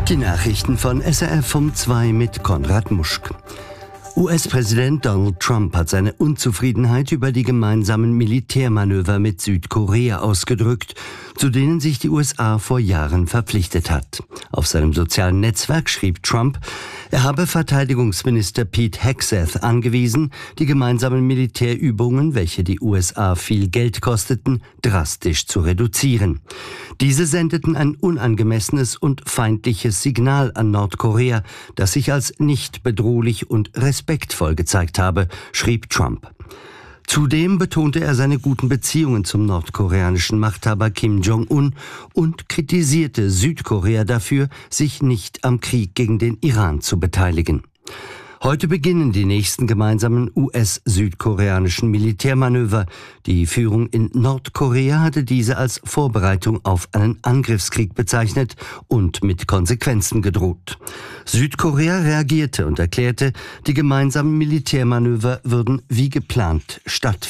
Die Nachrichten von SRF um 2 mit Konrad Muschk. US-Präsident Donald Trump hat seine Unzufriedenheit über die gemeinsamen Militärmanöver mit Südkorea ausgedrückt, zu denen sich die USA vor Jahren verpflichtet hat. Auf seinem sozialen Netzwerk schrieb Trump, er habe Verteidigungsminister Pete Hegseth angewiesen, die gemeinsamen Militärübungen, welche die USA viel Geld kosteten, drastisch zu reduzieren. Diese sendeten ein unangemessenes und feindliches Signal an Nordkorea, das sich als nicht bedrohlich und respektvoll gezeigt habe, schrieb Trump. Zudem betonte er seine guten Beziehungen zum nordkoreanischen Machthaber Kim Jong-un und kritisierte Südkorea dafür, sich nicht am Krieg gegen den Iran zu beteiligen. Heute beginnen die nächsten gemeinsamen US-südkoreanischen Militärmanöver. Die Führung in Nordkorea hatte diese als Vorbereitung auf einen Angriffskrieg bezeichnet und mit Konsequenzen gedroht. Südkorea reagierte und erklärte, die gemeinsamen Militärmanöver würden wie geplant stattfinden.